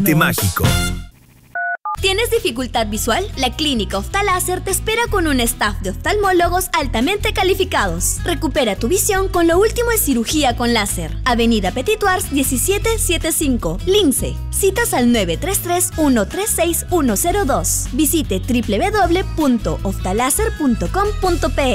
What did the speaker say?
Mágico. ¿Tienes dificultad visual? La Clínica Oftaláser te espera con un staff de oftalmólogos altamente calificados. Recupera tu visión con lo último en cirugía con láser. Avenida Petituars 1775, Lince. Citas al 933-136-102. Visite www.oftaláser.com.pe.